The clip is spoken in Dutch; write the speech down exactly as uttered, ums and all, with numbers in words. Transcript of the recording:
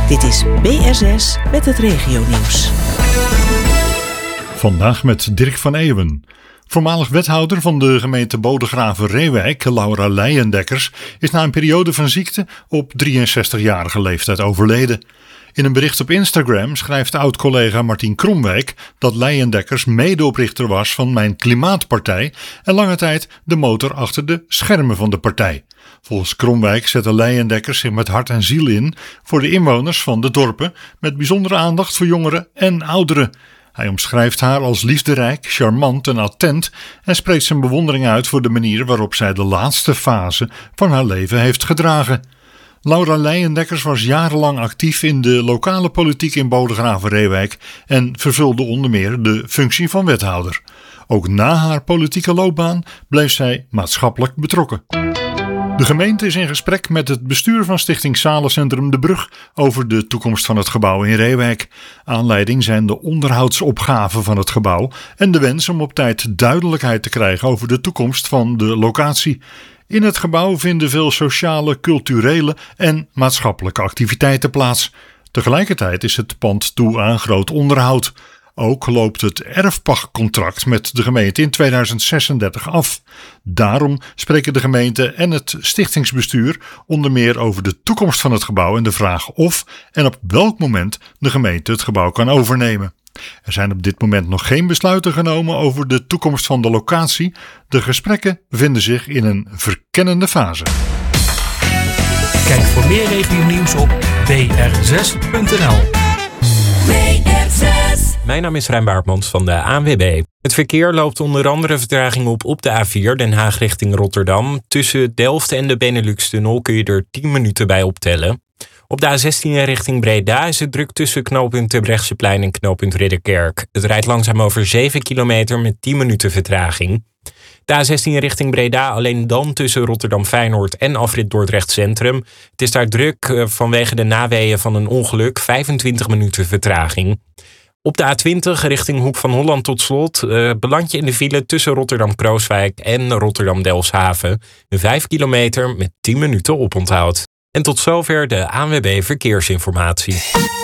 Dit is B R zes met het regionieuws. Vandaag met Dirk van Eeuwen. Voormalig wethouder van de gemeente Bodegraven-Reewijk, Laura Leijendekkers, is na een periode van ziekte op drieënzestigjarige leeftijd overleden. In een bericht op Instagram schrijft oud-collega Martien Kromwijk dat Leijendekkers medeoprichter was van Mijn Klimaatpartij en lange tijd de motor achter de schermen van de partij. Volgens Kromwijk zette Leijendekkers zich met hart en ziel in voor de inwoners van de dorpen, met bijzondere aandacht voor jongeren en ouderen. Hij omschrijft haar als liefderijk, charmant en attent en spreekt zijn bewondering uit voor de manier waarop zij de laatste fase van haar leven heeft gedragen. Laura Leijendekkers was jarenlang actief in de lokale politiek in Bodegraven-Reewijk en vervulde onder meer de functie van wethouder. Ook na haar politieke loopbaan bleef zij maatschappelijk betrokken. De gemeente is in gesprek met het bestuur van Stichting Salencentrum De Brug over de toekomst van het gebouw in Reewijk. Aanleiding zijn de onderhoudsopgaven van het gebouw en de wens om op tijd duidelijkheid te krijgen over de toekomst van de locatie. In het gebouw vinden veel sociale, culturele en maatschappelijke activiteiten plaats. Tegelijkertijd is het pand toe aan groot onderhoud. Ook loopt het erfpachtcontract met de gemeente in tweeduizend zesendertig af. Daarom spreken de gemeente en het stichtingsbestuur onder meer over de toekomst van het gebouw en de vraag of en op welk moment de gemeente het gebouw kan overnemen. Er zijn op dit moment nog geen besluiten genomen over de toekomst van de locatie. De gesprekken bevinden zich in een verkennende fase. Kijk voor meer regionieuws op b r zes punt n l. Mijn naam is Rijn Baartmans van de A N W B. Het verkeer loopt onder andere vertraging op op de A vier Den Haag richting Rotterdam. Tussen Delft en de Benelux-tunnel kun je er tien minuten bij optellen. Op de A zestien richting Breda is het druk tussen knooppunt Terbrechtseplein en knooppunt Ridderkerk. Het rijdt langzaam over zeven kilometer met tien minuten vertraging. De A zestien richting Breda alleen dan tussen Rotterdam-Feyenoord en afrit Dordrecht Centrum. Het is daar druk vanwege de naweeën van een ongeluk, vijfentwintig minuten vertraging. Op de A twintig richting Hoek van Holland tot slot uh, beland je in de file tussen Rotterdam-Krooswijk en Rotterdam-Delfshaven. vijf kilometer met tien minuten oponthoud. En tot zover de A N W B Verkeersinformatie.